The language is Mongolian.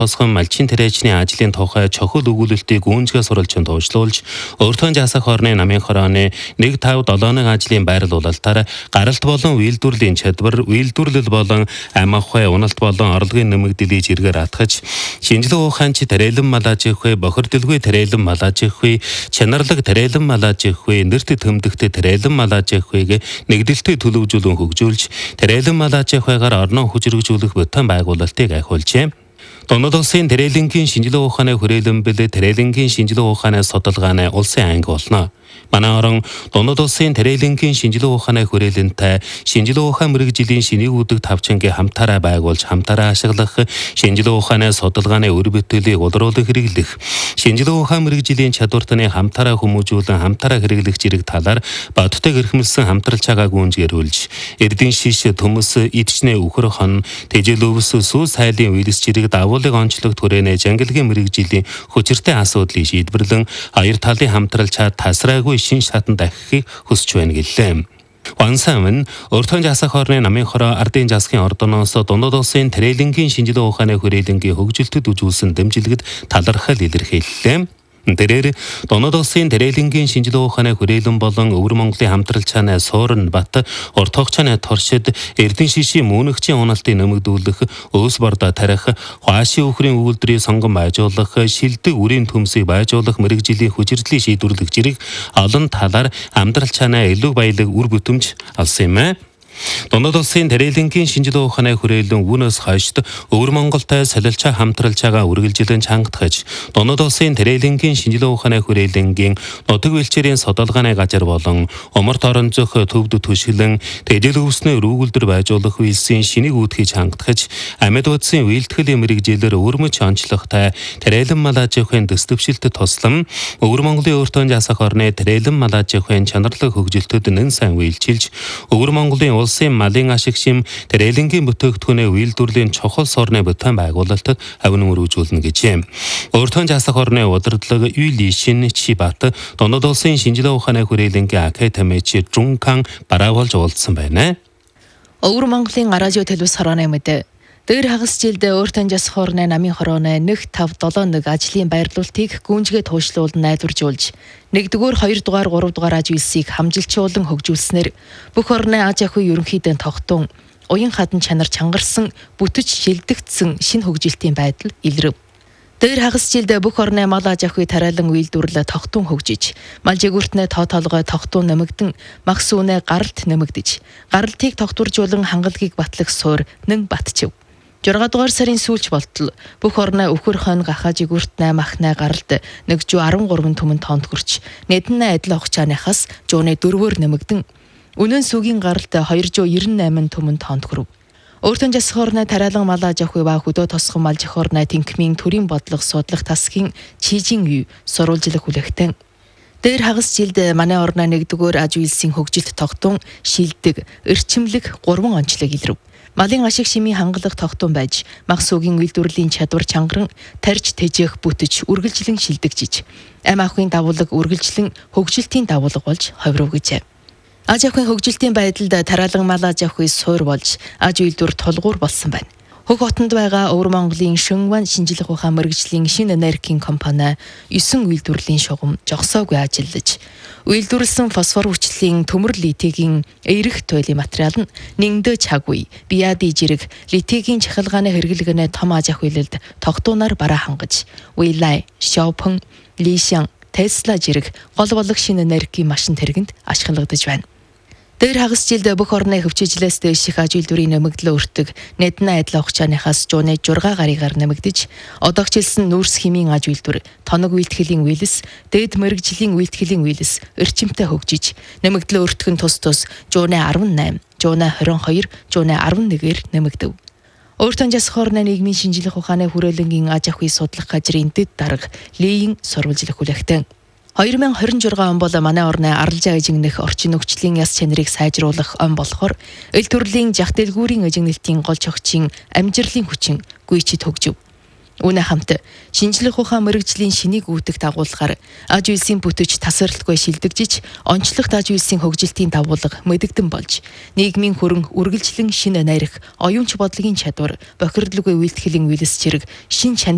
Тосгон малчин тариачны ажлын тухай чухал өгүүлэлтийг гүнзгий сурвалжин туушлуулж, өөртөө засах орны намын хорооны 157 ажлын байрлуулалтаар гаралт болон үйлдвэрлэлийн чадвар, үйлдвэрлэл болон ам ахуй, уналт болон орлогын нэмэгдэлийг зэргээр атгаж, шинжилгээ ухаанч тариалан малаажихүй, бохирдолгүй тариалан малаажихүй, чанарлаг тариалан малаажихүй, нэрт төмдөгтэй тариалан малаажихүйг нэгдэлтэй төлөвжүүлэн хөгжүүлж, тариалан малаажихүйгээр орноо хүчрхжүүлэх бүтээн байгуулалтыг ахиулжээ. Дунад улсын тариалангийн шинжилгээ ухааны хүрээлэн тариалангийн шинжилгээ ухааны судалгааны улсын анги болно. Манай орон Дунад улсын тариалангийн шинжилгээ ухааны хүрээлэнтэй шинжилгээ ухаан мэргэжлийн шинийг үүдэг тавчангийн хамтаараа байгуулж хамтаараа ашиглах, шинжилгээ ухааны судалгааны өр бүтээлийг улруулан хэрэглэх, шинжилгээ ухаан мэргэжлийн чадвартны хамтаараа хүмүүжүүлэн хамтаараа хэрэглэх зэрэг талаар бодтой гэрхэмлсэн хамтралж байгаа гүнзгийрүүлж, эрдэн шиш, төмөс, идчнээ үхэр хон, тэжил өвс, сүүс хайлын вирус зэрэг давуулыг онцлог түрээнэ жангалгийн мэргэжлийн хүчиртэй асуудлыг шийдвэрлэн хоёр талын хамтралж тасраагүй шин шатанд дахихыг хүсэж байна гэлээ. Вансан өөртөө засах орны намын хороо ардын засгийн ордоноос Дунад улсын тариалангийн шинжилгээ ухааны хүрээлэнгийн хөгжилтөд үзүүлсэн дэмжлэгт талархал илэрхийллээ. Тэрээр Дунад улсын тариалангийн шинжилгээ ухааны хүрээлэн болон Өвөр Монголын хамтралчааны Суурн Бат, урт хугацааны туршид эрдэн шишийн мөнхчийн уналтыг нэмэгдүүлэх, өөс бордоо тарих, хуашийн үхрийн үйлдвэрийг сонгон байжуулах, шилдэг үрийн төмсийг байжуулах мэргэжлийн хүчирдлийг шийдвэрлэх зэрэг олон талаар хамтралчааны илүү баялаг үр бүтэмж алсан юм. Дунад улсын тариалангийн шинжилгээ ухааны хүрээлэн үүнээс хойш Өвөр Монголтой солилцоо хамтралж байгаа үргэлжилэн чангатгаж, Дунад улсын тариалангийн шинжилгээ ухааны хүрээлэнгийн нутаг бэлчээрийн судалгааны газар болон умарт орон зөх төвд төшиглэн тэжил өвснөө рүүгэлдэр байжуулах үйлсийн шинийг үүдхийг чангатгаж, амьд удсын үйлдэхлийн мэргэжлэр өрмөч онцлогтой тариалан малаажихын дэвшилтэд туслан Өвөр Монголын өөртөө засах орны тариалан малаажихын чанарлаг хөгжилтөд нэн сайн үйлчилж, Өвөр Монголын улсын малын ашиг шим тариалангийн бүтээгдэхүүнээ үйлдвэрлэлийн чухал сорны бүтээн байгуулалтад авин мөрөжүүлнэ гэжээ. Өөртөө засах орны удирдлага Юли Шин Чибат Дунад улсын шинжилгээ ухааны хүрээлэнгийн академич Жункан бараагуулж уулзсан байна. Өвөр Монголын радио телевиз хорооны мэдээ. Дээр хагас жилд өөртөө засах орны намын хорооны 1-5-7 ажлын байрлуулалтыг гүнзгий туушлуулан найдваржуулж, 1-р, 2-р, 3-р аж үйлсийг хамжилчуулан хөгжүүлснээр бүх орны аж ахуй ерөнхийдөө тогтун, уян хадан чанар чангарсан, бүтэж шилдэгдсэн шинэ хөгжилтийн байдал илрэв. Дээр хагас жилд бүх орны мал аж ахуй тариалан үйлдвэрлэл тогтун хөгжиж, мал жигүүртнээ тоо толгой тогтун нэмэгдэн, мах сүүнээ гаралт нэмэгдэж, гаралтыг тогтворжуулан хангалагийг батлах суур нэн батчив. 6-р сарын сүүлч болтол бүх орны өвхөр хон гахаа жигүүртнээ махнаа гаралд 113 түмэн тоонд хүрч, нэднэ адил хугацааныхаас жууны 4-өр нэмэгдэн, үнэн сүгийн гаралд 298 түмэн тоонд хүрв. Өөртөө засах орны тариалан мал аж ахуй ба хөдөө тосгон малжих орны тэнхмийн төрийн бодлого судлах тасгийн чижин үй сурвалжлах хүлэгтэн. Дээр хагас жилд манай орны 1-р аж үйлсийн хөгжилт тогтун, шилдэг, эрчимлэг 3 онцлог илрэв. Малын ашиг шимийн хангалах тогтун байж, мах сүүгийн үйлдвэрлэлийн чадвар чангаран, тарж тэжээх бүтэж, үргэлжлэн шилдэгжиж, ам ахуйн давуулга үргэлжлэн хөгжилтийн давуулга болж ховров гэжээ. Аж ахуйн хөгжилтийн байдалд тариалан мал аж ахуй суур болж, аж үйлдвэр тулгуур болсон байна. Хөг хотод байгаа Өвөр Монголын Шөнван шинжилгээ ухаан мэргэжлийн шинэ энергийн компани 9 үйлдвэрлэлийн шугам жогсоогүй ажиллаж, үйлдвэрлэсэн фосфор хүчлийн төмөр литигийн эрэх туйлын материал нь нэндэ чаггүй, биади жирэг, литигийн чахалгааны хэрэглэгэнэ том аж ахуйлалд тогтуунаар бараа хангаж, Уилай, Шопон, Лишан, Тесла жирэг гол болог шинэ энергийн машин тэргэнд ашиглагдаж байна. Дээр хагас жилд бүх орны хөвчөжлөөс дэш их аж үйлдвэрийн нэмэгдлээ өртөг, нэднэ адил хугацааныхаас жууны 6 гаригаар нэмэгдэж, одоогчилсан нүүрс химийн аж үйлдвэр, тоног үйлдэхлийн үйлс, дээд мэргэжлийн үйлдэхлийн үйлс эрчимтэй хөгжиж, нэмэгдлээ өртгөн тус жууны 18, жууны 22, жууны 11-ээр нэмэгдэв. Өөртөө засах орны нийгмийн шинжилгээ ухааны хүрээлэнгийн аж ахуй судлах газрын дэд дарга Леийн сурвалжлах хүлэгтэн. 2026 он бол манай орны аралжаа эжигнэх орчин нөхцөлийн яс чанарыг сайжруулах он болохоор эл төрлийн жах дэлгүүрийн эжигнэлтийн гол чогчийн амжилтын хүчин гүйчид хөгжив. Үүнээ хамт шинжлэх ухаан мэргэжлийн шинийг үүтэх дагуулгаар аж үйлсийн бүтэж тасралтгүй шилдэгжиж, онцлогт аж үйлсийн хөгжилтийн дагуулга мэдэгдэн болж, нийгмийн хөрөн үргэлжлэн шинэ нарих, оюунч бодлогын чадвар, бохирдлоггүй үйлдэхлийн үйлс чирэг шин